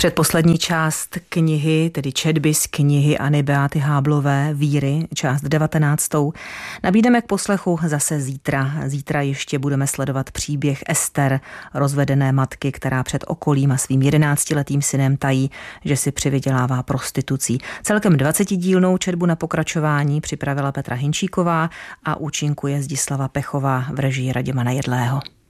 Předposlední část knihy, tedy četby z knihy Anny Beaty Háblové Víry, část 19. nabídeme k poslechu zase zítra. Zítra ještě budeme sledovat příběh Ester, rozvedené matky, která před okolím a svým 11letým synem tají, že si přivydělává prostitucí. Celkem 20dílnou četbu na pokračování připravila Petra Hinčíková a účinkuje Zdislava Pechová v režii Radima Nejedlého.